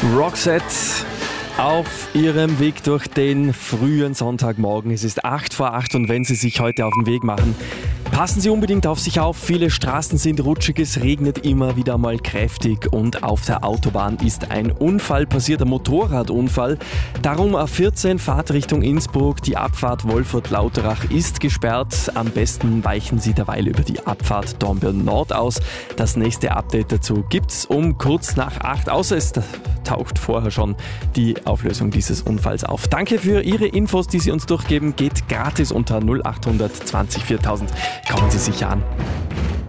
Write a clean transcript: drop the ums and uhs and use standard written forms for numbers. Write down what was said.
Roxette auf ihrem Weg durch den frühen Sonntagmorgen. Es ist 7:08 und wenn Sie sich heute auf den Weg machen, passen Sie unbedingt auf sich auf. Viele Straßen sind rutschig, es regnet immer wieder mal kräftig und auf der Autobahn ist ein Unfall passiert, ein Motorradunfall. Darum A14 Fahrt Richtung Innsbruck. Die Abfahrt Wolfurt-Lauterach ist gesperrt. Am besten weichen Sie derweil über die Abfahrt Dornbirn Nord aus. Das nächste Update dazu gibt's um kurz nach 8. Außer es taucht vorher schon die Auflösung dieses Unfalls auf. Danke für Ihre Infos, die Sie uns durchgeben. Geht gratis unter 0800 20 4000. Kommen Sie sicher an.